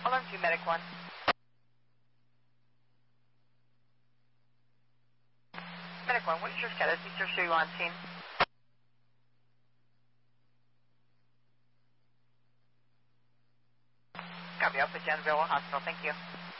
Alarm 2, Medic 1. Medic 1, what is your status? These are show you on scene. Copy, I'll put you on Villa Hospital. Thank you.